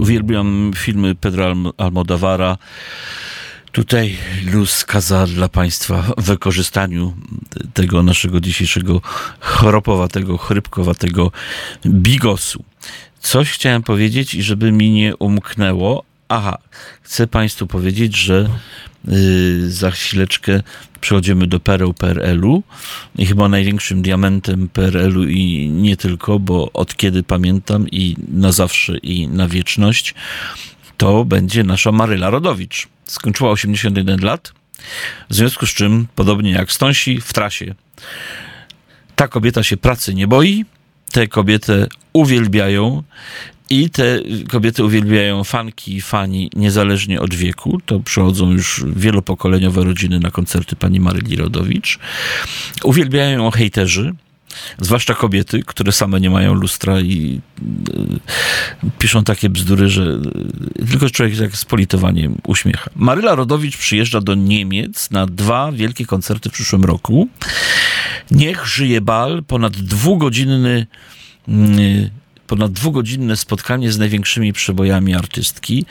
Uwielbiam filmy Pedra Almodóvara. Tutaj luz Casal dla Państwa w wykorzystaniu tego naszego dzisiejszego chropowatego, chrypkowatego bigosu. Coś chciałem powiedzieć i żeby mi nie umknęło. Aha, chcę Państwu powiedzieć, że za chwileczkę przechodzimy do pereł PRL-u i chyba największym diamentem PRL-u i nie tylko, bo od kiedy pamiętam i na zawsze i na wieczność, to będzie nasza Maryla Rodowicz. Skończyła 81 lat, w związku z czym, podobnie jak Stąsi w trasie, ta kobieta się pracy nie boi, tę kobietę uwielbiają i te kobiety uwielbiają fanki i fani niezależnie od wieku. To przychodzą już wielopokoleniowe rodziny na koncerty pani Maryli Rodowicz. Uwielbiają ją hejterzy, zwłaszcza kobiety, które same nie mają lustra i piszą takie bzdury, że tylko człowiek jak z politowaniem uśmiecha. Maryla Rodowicz przyjeżdża do Niemiec na 2 wielkie koncerty w przyszłym roku. Niech żyje bal, ponad dwugodzinne spotkanie z największymi przebojami artystki.